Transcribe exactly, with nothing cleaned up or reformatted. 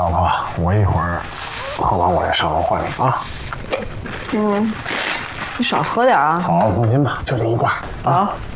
老婆，我一会儿喝完我就上楼换你啊。 嗯，你少喝点啊。 好，放心吧，就这一挂啊。